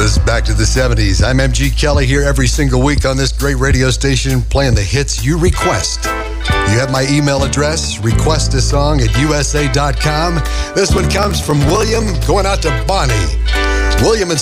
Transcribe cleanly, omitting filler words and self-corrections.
us back to the 70s. I'm MG Kelly here every single week on this great radio station playing the hits you request. You have my email address, requestasong@usa.com. This one comes from William going out to Bonnie. William in